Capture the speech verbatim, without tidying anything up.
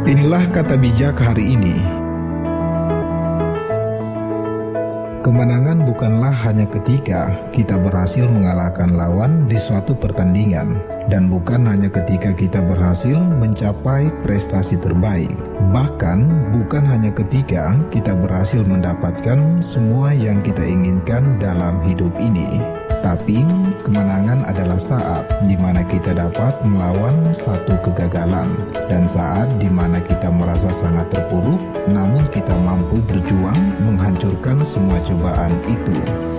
Inilah kata bijak hari ini. Kemenangan bukanlah hanya ketika kita berhasil mengalahkan lawan di suatu pertandingan, dan bukan hanya ketika kita berhasil mencapai prestasi terbaik. Bahkan bukan hanya ketika kita berhasil mendapatkan semua yang kita inginkan dalam hidup ini. Tapi kemenangan adalah saat di mana kita dapat melawan satu kegagalan, dan saat di mana kita merasa sangat terpuruk, namun kita mampu berjuang menghancurkan semua cobaan itu.